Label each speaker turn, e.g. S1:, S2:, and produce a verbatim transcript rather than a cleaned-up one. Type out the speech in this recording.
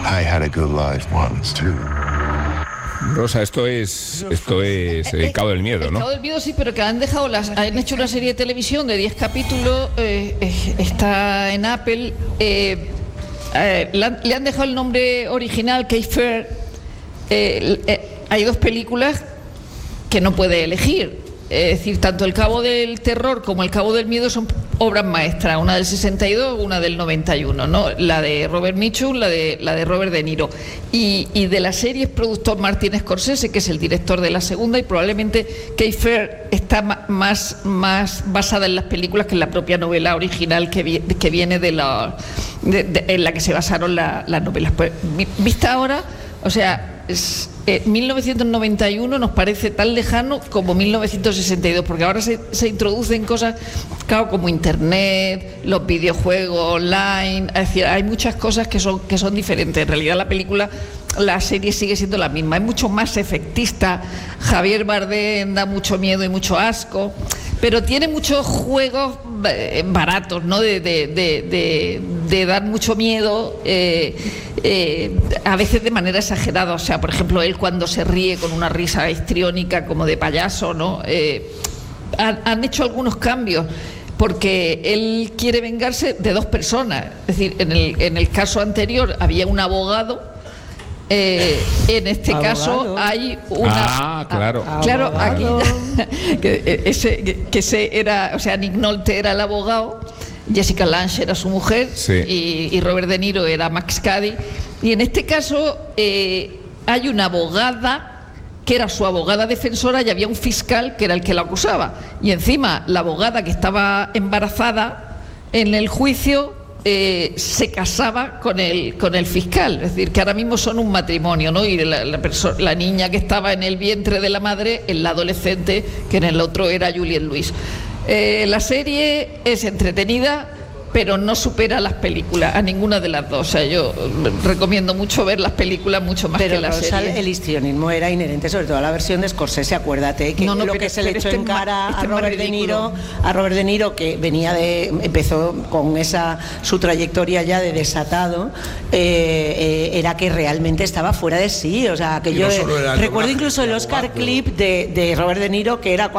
S1: I had a good life once too.
S2: Rosa, esto es esto es El Cabo del Miedo, ¿no?
S3: El Cabo del Miedo, sí, pero que han dejado las, han hecho una serie de televisión de diez capítulos, eh, eh, está en Apple, eh, eh, le, han, le han dejado el nombre original, Cape Fear. Eh, eh, hay dos películas que no puede elegir, es decir, tanto El Cabo del Terror como El Cabo del Miedo son obras maestras, una del sesenta y dos, una del noventa y uno, ¿no? La de Robert Mitchum, la de, la de Robert De Niro. Y, y de la serie es productor Martin Scorsese, que es el director de la segunda, y probablemente Cape Fear está más, más basada en las películas que en la propia novela original que, vi, que viene de la, de, de, en la que se basaron la, las novelas. Pues, vista ahora, o sea, es, eh, mil novecientos noventa y uno nos parece tan lejano como mil novecientos sesenta y dos, porque ahora se, se introducen cosas, claro, como internet, los videojuegos online, es decir, hay muchas cosas que son, que son diferentes. En realidad la película, la serie sigue siendo la misma, es mucho más efectista. Javier Bardem da mucho miedo y mucho asco, pero tiene muchos juegos baratos, ¿no? De, de, de, de, de dar mucho miedo, eh, eh, a veces de manera exagerada. O sea, por ejemplo, él cuando se ríe con una risa histriónica como de payaso, ¿no? Eh, han, han hecho algunos cambios, porque él quiere vengarse de dos personas. Es decir, en el, en el caso anterior había un abogado. Eh, en este abogado. caso hay una
S2: ah claro
S3: ah, claro abogado. aquí que ese que ese era, o sea, Nick Nolte era el abogado, Jessica Lange era su mujer, sí. y, y Robert De Niro era Max Cady, y en este caso eh, hay una abogada que era su abogada defensora y había un fiscal que era el que la acusaba, y encima la abogada que estaba embarazada en el juicio Eh, se casaba con el con el fiscal. Es decir, que ahora mismo son un matrimonio, ¿no? Y la, la, perso- la niña que estaba en el vientre de la madre es la adolescente, que en el otro era Juliette Lewis. Eh, la serie es entretenida, pero no supera las películas, a ninguna de las dos. O sea, yo recomiendo mucho ver las películas mucho más
S4: pero
S3: que las series.
S4: El histrionismo era inherente, sobre todo a la versión de Scorsese. Acuérdate que no, no, lo pero, que se le echó este en cara este a Robert De Niro, a Robert De Niro, que venía de, empezó con esa su trayectoria ya de desatado, eh, eh, era que realmente estaba fuera de sí. O sea, que y yo no eh, recuerdo incluso el Oscar clip de, de Robert De Niro, que era